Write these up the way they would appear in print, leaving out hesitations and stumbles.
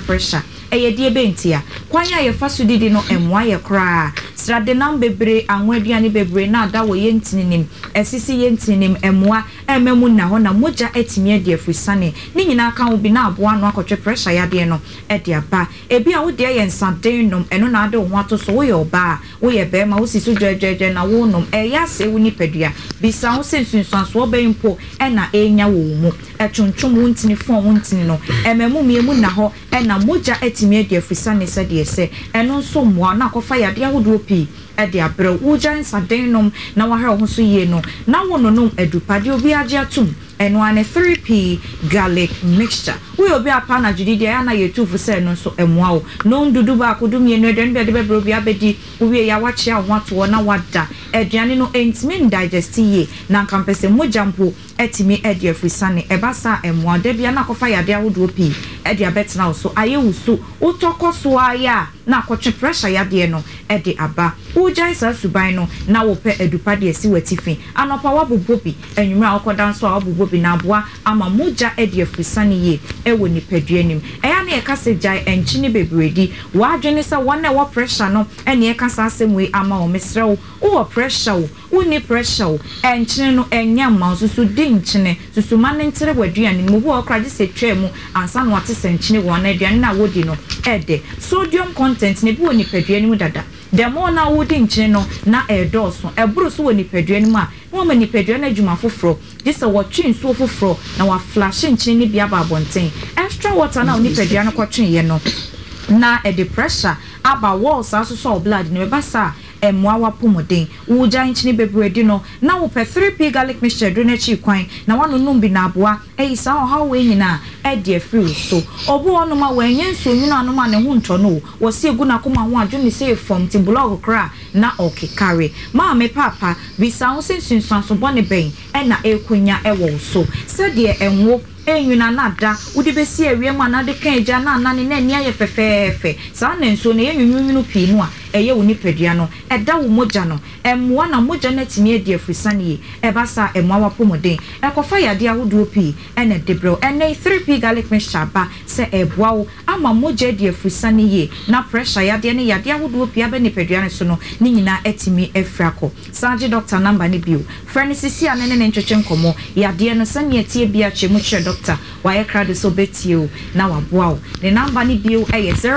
pressure eye die bentia kwanya ye faso didi no emwa ye kra srade nam bebre anwaduane bebre na da wo ye ntininim esisi ye ntininim emwa ememu na ho na moja etimi ade afusane ni nyina kan obi na aboa no akotwe pressure ya de no ede aba ebi a wo de ye nsaden nom eno na ade ho ato so wo ye oba wo ye be ma wo sisu dwedwedwe na wo nom eya se wo ni padua bisa wo sensunsanso wo be mpo ena enya wo mu etwuntwum wo ntini fon wo ntini no ememu miemu na ho ena moja etimi ade afusane se de se eno so moa na akofa ya de ahodo pi ede abre wo jan saden nom na wa ha ho so ye no na wo no nom edupade obi age atum eno ane 3p garlic mixture we obi apa na jidide ya na yetufu se no so emwa o no ndudu ba kodum ye no eden be de bebre obi abedi we ya wache a ho ato na wada eduane no entimi digest ye na kampese mojampo etimi ede afusane ebasa emwa de bia na kofa yade ahodo pi ede abetna so aye wusu utokoso aya na akotwe pressure yade no ede aba ujan sa suban no na wo pe edupade esi watifi anopa wabobobi enwumra akodan so wabobobi na aboa ama moja ede afusane ye ewo ni paduanim eya na ekase jai enchini bebredi wadwene sa wona wo pressure no ene ekasa asemwe ama o mesrew wo pressure wo ni pressure enchini no enya ma susu dinchine susu manentere waduane mu bo okraje se twemu ansa no wate senchini wona aduane na wodi no ede sodium content ne bi woni paduanim dada demo na wodi nchine no na edoso eburu so woni paduanim a wo ma ni paduane adwuma foforo disa wo twin so foforo na wa flash nchine ne bia ba abonten extra water na woni paduane kwatwen ye no na the pressure aba walls aso so blood ne be sa emwa wapomoden wo jan nchine bebredi no na wo pe 3p garlic mixture do na chi kwan na wano numbi na aboa sa ha we nyina e de free so obo ono ma wenye nso nyina no ma ne ho nto no wo se egu na koma ho adwo ne se form ti blog kra na okekare ma me papa bisa wo sensunsanso bone ben e na ekunya e wo so se de enwo enyuna nada udi besi ewiem anade kan eja na anane na nia ye fefefe sa na nso na enyunwunu pi no a eye woni padua no eda wo moja no emwa na moja na timi edi afusane ye ebasa emwa wapomoden ekofa yade ahodo pi ene debro ene 3p garlic mixture ba se eboa wo ama moja edi afusane ye na pressure yade ne yade ahodo pi aba ne padua ne so no ni nyina etimi efrako saje doctor number ne bio franisisi anene ne ntwetwe nkomo yade no sane etie bia chemu doctor why crowd so betio na waboa the number ni bio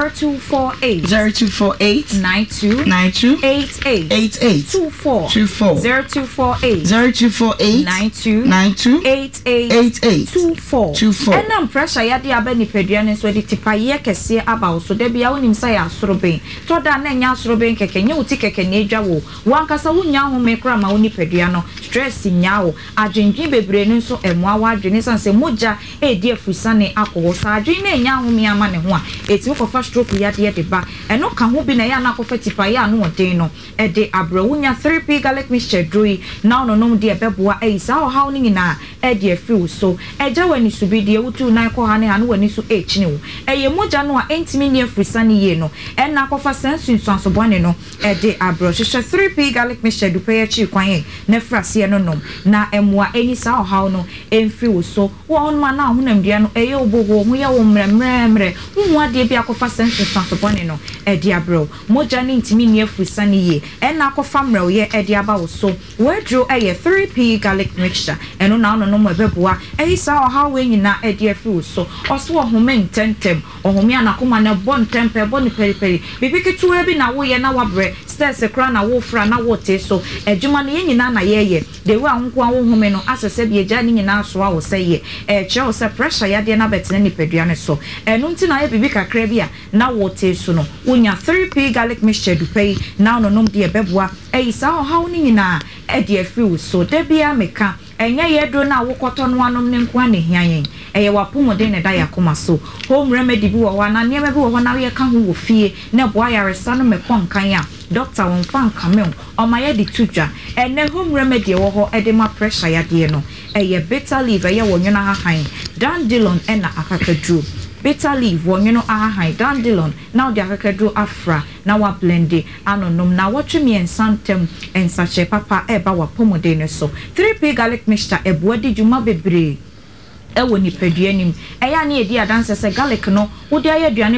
0248 92 88 24 0248 92 88 and am pressure yade abani peduane so de tipaye kese aba so de bia wonim sa ya asoroben to da na nya asoroben keke nya uti keke na edwa wo wankasa wonya ho mekra ma woni pedua no stress nya wo adwendwi bebre no so emwa wa adwene sanse moja edi afusane akwo sa adwene na nya ho me ama ne ho a eti ko fa stroke yade de ba eno ka ho bi na ya na ko fa tipaye no den no e de abrawunya 3p garlic mixture drui na no nom de beboa sa o haw ni nyina e de afiu so eja wani subi de wutu na ko ha ne ha no wani so echini wo eye moja no a entimi ne afusane ye no e na ko fa sensunsanso bone no e de abro hwehwe 3p garlic mixture du pay chi kwan na frase no nom na emwa eni sa o haw no emfiu so wo on ma na ho nam dia no eye obogo ho ye wo mremremre hu ade bia ko fa sensunsanso bone no e de abro moja ni ntimi ne afusane ye e na ko fa mrew ye e de aba wo so wedro eye 3p garlic mixture eno na no no mo beboa e sa o haw we nyina e de afiu so oso ohome ntentem ohome anakoma na bon tempe bon periperi bibiketu ebi na wo ye na wabre stress kra na wo fra na wo te so adwuma no ye nyina na ye de wo anko a wo home no asese bi eja ni nyina so a wo se ye e che wo se pressure ya de na betene ni padua ne so eno nti na ye bibi kakra bi a na wo te so no wonya 3p garlic mixture du pay na no nom de beboa e sa o haw ni nyina e de afiu so de bia meka enya yedo na wokoto no anom ne nko ane hiayen eye wapomoden ne da yakoma so home remedy bi wo wa na niam bi wo na ye ka ho wo fie na boa yaresa no me konkan a doctor won fan kamel o ma ye di tudwa ene home remedy wo ho e de ma pressure yade no eye bitter leaf eye wonwena hahan dandelion na akakadru bitter leaf wonweno hahan dandelion now the akakadru afra na wa blende anonom na wotwemi ensantem ensache papa eba wapomoden ne so 3p garlic mixture ebuadi juma bebre ewo ni paduanim eya na edi adanse se garlic no wo de ayeduane